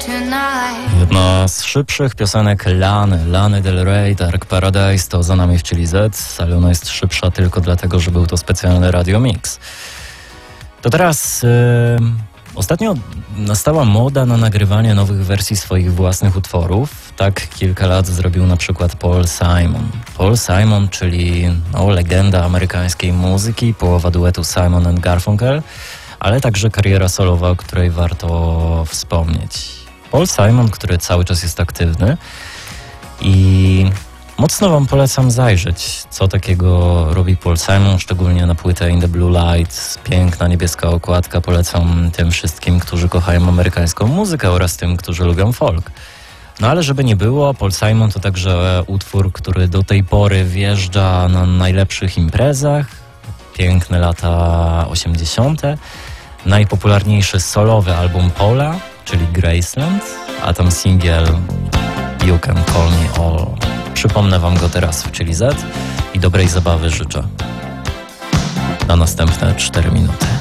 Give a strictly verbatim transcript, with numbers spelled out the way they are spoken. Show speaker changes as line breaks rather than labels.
Jedna z szybszych piosenek Lany, Lany Del Rey, Dark Paradise, to za nami w Chili Z, ale ona jest szybsza tylko dlatego, że był to specjalny radio mix. To teraz... Yy... Ostatnio nastała moda na nagrywanie nowych wersji swoich własnych utworów. Tak kilka lat zrobił na przykład Paul Simon. Paul Simon, czyli no, legenda amerykańskiej muzyki, połowa duetu Simon and Garfunkel, ale także kariera solowa, o której warto wspomnieć. Paul Simon, który cały czas jest aktywny i mocno wam polecam zajrzeć, co takiego robi Paul Simon, szczególnie na płytę In the Blue Light. Piękna niebieska okładka, polecam tym wszystkim, którzy kochają amerykańską muzykę oraz tym, którzy lubią folk. No ale żeby nie było, Paul Simon to także utwór, który do tej pory wjeżdża na najlepszych imprezach. Piękne lata osiemdziesiąte. Najpopularniejszy solowy album Paula, czyli Graceland, a tam singiel You Can Call Me All. Przypomnę wam go teraz w Chili Z i dobrej zabawy życzę na następne cztery minuty.